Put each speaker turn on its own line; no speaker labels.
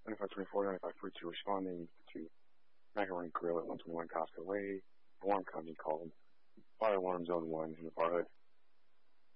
9524, 9542 responding to Macaroni Grill at 121 Costco Way, alarm company called Fire Alarm Zone 1 in the Bar Hood.